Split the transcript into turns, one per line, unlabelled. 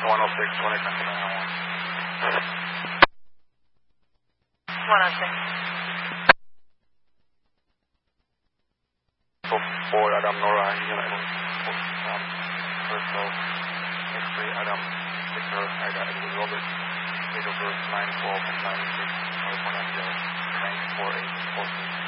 106, connect
106.
So 4 Adam Nora, United first of X-ray Adam Victor Ida Edward Robert, date of birth 9/12/96, California, 94843.